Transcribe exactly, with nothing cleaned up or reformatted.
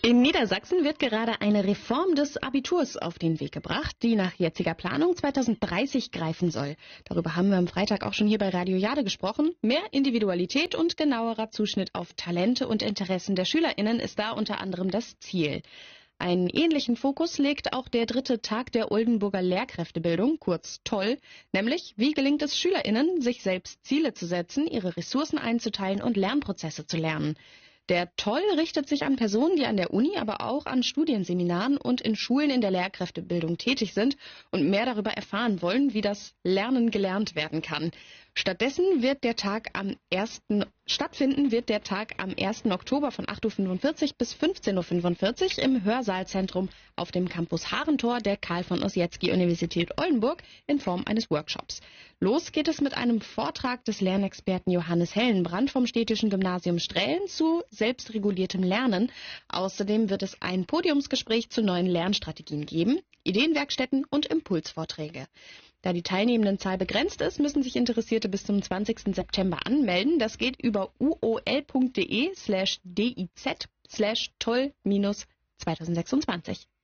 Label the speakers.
Speaker 1: In Niedersachsen wird gerade eine Reform des Abiturs auf den Weg gebracht, die nach jetziger Planung zwanzig dreißig greifen soll. Darüber haben wir am Freitag auch schon hier bei Radio Jade gesprochen. Mehr Individualität und genauerer Zuschnitt auf Talente und Interessen der SchülerInnen ist da unter anderem das Ziel. Einen ähnlichen Fokus legt auch der dritte Tag der Oldenburger Lehrkräftebildung, kurz TOLL, nämlich wie gelingt es SchülerInnen, sich selbst Ziele zu setzen, ihre Ressourcen einzuteilen und Lernprozesse zu lernen. Der TOLL richtet sich an Personen, die an der Uni, aber auch an Studienseminaren und in Schulen in der Lehrkräftebildung tätig sind und mehr darüber erfahren wollen, wie das Lernen gelernt werden kann. Stattdessen wird der Tag am ersten stattfinden wird der Tag am ersten Oktober von acht Uhr fünfundvierzig bis fünfzehn Uhr fünfundvierzig im Hörsaalzentrum auf dem Campus Harentor der Karl von Ossietzky Universität Oldenburg in Form eines Workshops. Los geht es mit einem Vortrag des Lernexperten Johannes Hellenbrand vom Städtischen Gymnasium Strählen zu selbstreguliertem Lernen. Außerdem wird es ein Podiumsgespräch zu neuen Lernstrategien geben, Ideenwerkstätten und Impulsvorträge. Da die Teilnehmendenzahl begrenzt ist, müssen sich Interessierte bis zum zwanzigsten September anmelden. Das geht über uol.de slash diz slash toll minus zweitausendsechsundzwanzig.